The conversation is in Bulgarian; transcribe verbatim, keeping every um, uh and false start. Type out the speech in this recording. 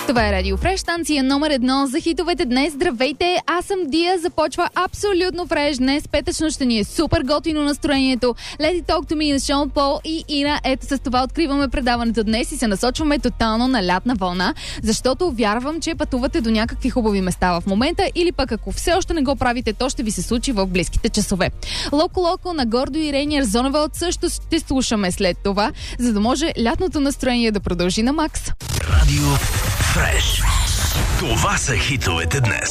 Това е Радио Фреш, станция номер едно за хитовете днес. Здравейте, аз съм Дия, започва абсолютно фреш. Днес петъчно ще ни е супер готино настроението. Lady Talk to Me на Шон Пол и Ина. Ето с това откриваме предаването днес и се насочваме тотално на лятна вълна, защото вярвам, че пътувате до някакви хубави места в момента или пък ако все още не го правите, то ще ви се случи в близките часове. Локо-локо на Гордо и Рейниер Зоневелт също ще слушаме след това, за да може лятното настроение да продължи на макс. Радио Фреш. Това са хитовете днес.